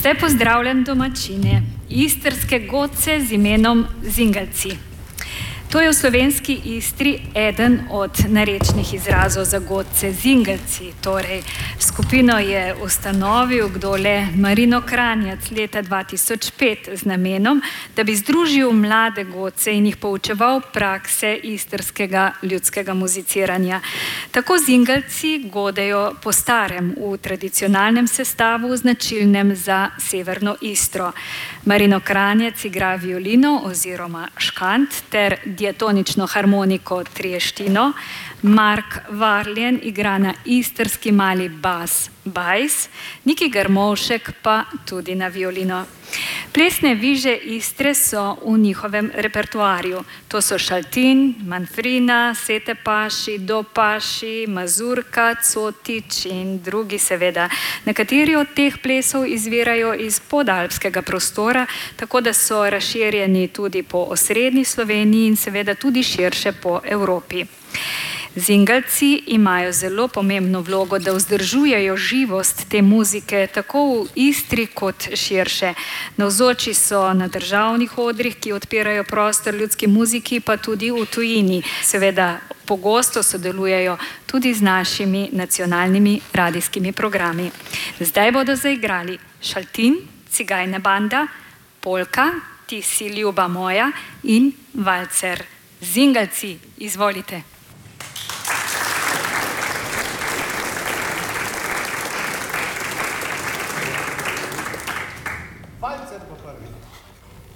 Zdaj pozdravljam domačine, istrske godce z imenom Zingelci. To je v slovenski Istri eden od narečnih izrazov za godce, Zingelci. Torej, skupino je ustanovil kdole Marino Kranjac leta 2005 z namenom, da bi združil mlade godce in jih poučeval prakse istrskega ljudskega muziciranja. Tako Zingelci godejo po starem v tradicionalnem sestavu, značilnem za severno Istro. Marino Kranjac igra violino oziroma škant ter diatonično harmoniko trieštino, Mark Varljen igra na istrski mali bas, bajs, Niki Grmovšek pa tudi na violino. Plesne viže Istre so v njihovem repertoarju. To so šaltin, manfrina, setepaši, dopaši, mazurka, cotič in drugi seveda. Nekateri od teh plesov izvirajo iz podalpskega prostora, tako da so razširjeni tudi po osrednji Sloveniji in seveda tudi širše po Evropi. Zingelci imajo zelo pomembno vlogo, da vzdržujejo živost te muzike tako v Istri kot širše. Navzoči so na državnih odrih, ki odpirajo prostor ljudski muziki, pa tudi v tujini. Seveda pogosto sodelujejo tudi z našimi nacionalnimi radijskimi programi. Zdaj bodo zaigrali šaltin, cigajna banda, polka, Ti si ljuba moja in valcer. Zingelci, izvolite.